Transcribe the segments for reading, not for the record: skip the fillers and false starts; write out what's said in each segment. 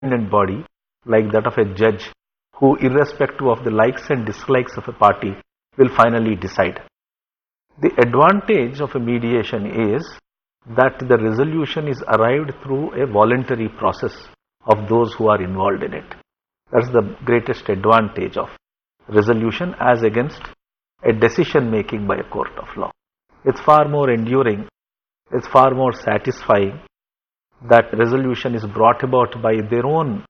independent body like that of a judge who, irrespective of the likes and dislikes of a party, will finally decide. The advantage of a mediation is that the resolution is arrived through a voluntary process of those who are involved in it. That's the greatest advantage of resolution as against a decision making by a court of law. It's far more enduring, it's far more satisfying that resolution is brought about by their own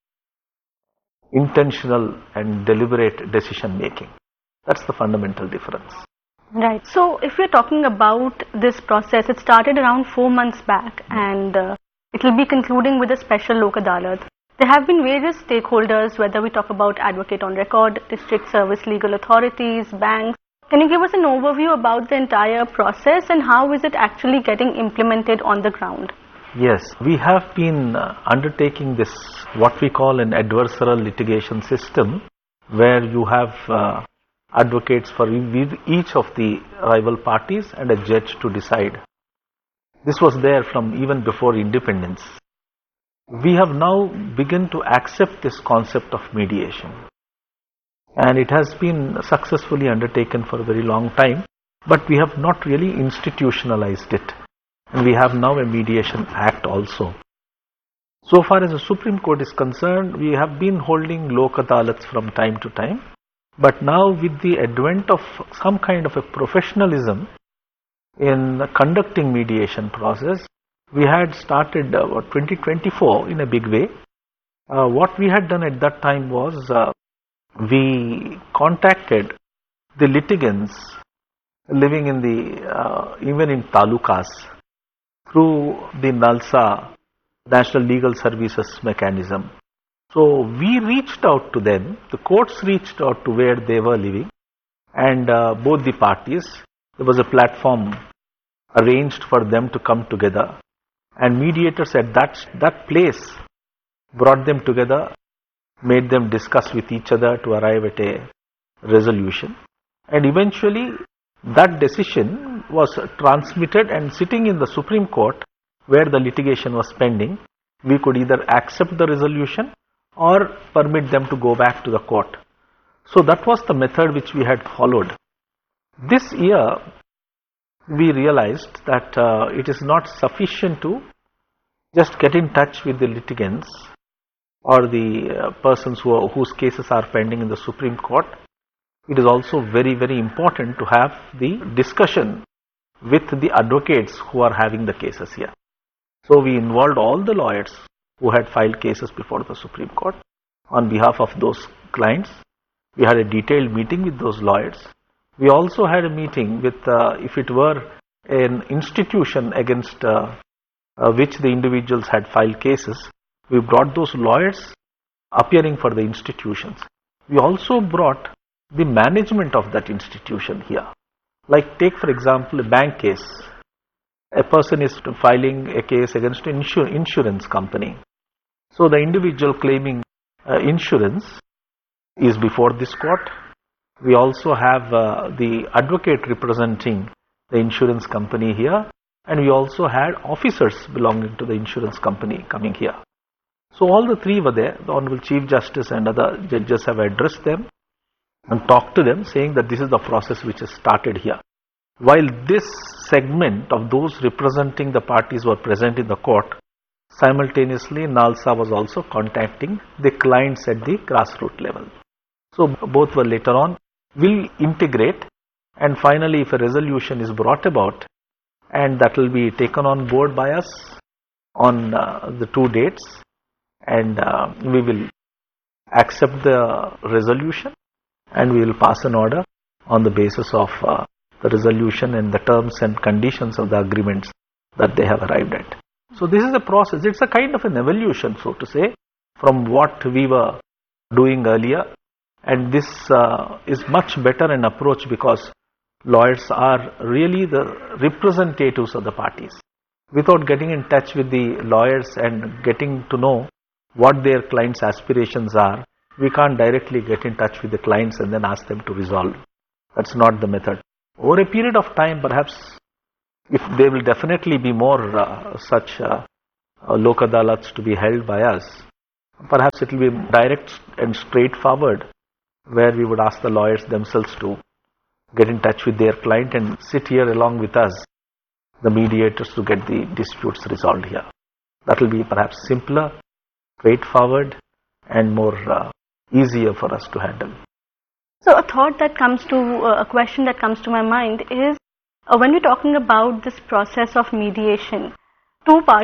intentional and deliberate decision making. That's the fundamental difference. Right. So if we're talking about this process, it started around 4 months back and it will be concluding with a special Lok Adalat. There have been various stakeholders, whether we talk about advocate on record, district service legal authorities, banks. Can you give us an overview about the entire process and how is it actually getting implemented on the ground? Yes, we have been undertaking this, what we call an adversarial litigation system, where you have advocates for each of the rival parties and a judge to decide. This was there from even before independence. We have now begun to accept this concept of mediation, and it has been successfully undertaken for a very long time, but we have not really institutionalized it. And we have now a mediation act also. So far as the Supreme Court is concerned, we have been holding Lok Adalats from time to time. But now with the advent of some kind of a professionalism in conducting mediation process, we had started 2024 in a big way. What we had done at that time was we contacted the litigants living in the even in talukas through the NALSA, National Legal Services Mechanism. So we reached out to them, the courts reached out to where they were living, and both the parties, there was a platform arranged for them to come together, and mediators at that place brought them together, made them discuss with each other to arrive at a resolution, and eventually that decision was transmitted, and sitting in the Supreme Court where the litigation was pending, we could either accept the resolution or permit them to go back to the court. So that was the method which we had followed. This year we realized that it is not sufficient to just get in touch with the litigants or the persons whose cases are pending in the Supreme Court. It is also very, very important to have the discussion with the advocates who are having the cases here. So we involved all the lawyers who had filed cases before the Supreme Court on behalf of those clients. We had a detailed meeting with those lawyers. We also had a meeting with, if it were an institution against which the individuals had filed cases, we brought those lawyers appearing for the institutions. We also brought the management of that institution here. Like take for example a bank case. A person is filing a case against an insurance company. So the individual claiming insurance is before this court. We also have the advocate representing the insurance company here, and we also had officers belonging to the insurance company coming here. So all the three were there. The Honorable Chief Justice and other judges have addressed them and talked to them, saying that this is the process which has started here. While this segment of those representing the parties were present in the court, simultaneously NALSA was also contacting the clients at the grassroots level. So both were later on will integrate, and finally if a resolution is brought about, and that will be taken on board by us on the 2 dates, and we will accept the resolution and we will pass an order on the basis of the resolution and the terms and conditions of the agreements that they have arrived at. So this is a process. It's a kind of an evolution, so to say, from what we were doing earlier, and this is much better an approach because lawyers are really the representatives of the parties. Without getting in touch with the lawyers and getting to know what their clients' aspirations are, we can't directly get in touch with the clients and then ask them to resolve. That's not the method. Over a period of time, perhaps, if there will definitely be more such Lok Adalats to be held by us, Perhaps it will be direct and straightforward, where we would ask the lawyers themselves to get in touch with their client and sit here along with us, the mediators, to get the disputes resolved here. That will be perhaps simpler, straightforward, and more easier for us to handle. So a thought that comes to, a question that comes to my mind is, when we're talking about this process of mediation, two parties